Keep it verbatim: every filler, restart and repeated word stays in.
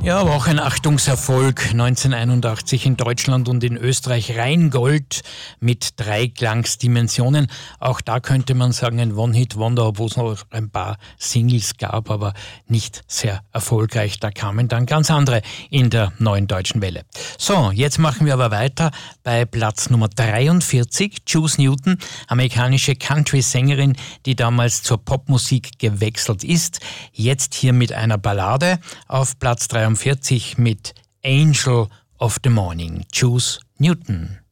Ja, aber auch ein Achtungserfolg neunzehnhunderteinundachtzig in Deutschland und in Österreich. Rheingold mit drei Klangsdimensionen. Auch da könnte man sagen, ein One-Hit-Wonder, obwohl es noch ein paar Singles gab, aber nicht sehr erfolgreich. Da kamen dann ganz andere in der Neuen Deutschen Welle. So, jetzt machen wir aber weiter bei Platz Nummer dreiundvierzig. Juice Newton, amerikanische Country-Sängerin, die damals zur Popmusik gewechselt ist. Jetzt hier mit einer Ballade auf Platz dreiundvierzig mit Angel of the Morning. Juice Newton.